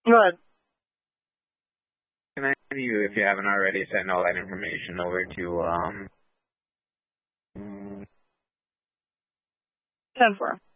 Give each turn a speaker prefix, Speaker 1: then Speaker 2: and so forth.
Speaker 1: Good.
Speaker 2: Can I have you, if you haven't already, send all that information over to
Speaker 1: 10-4.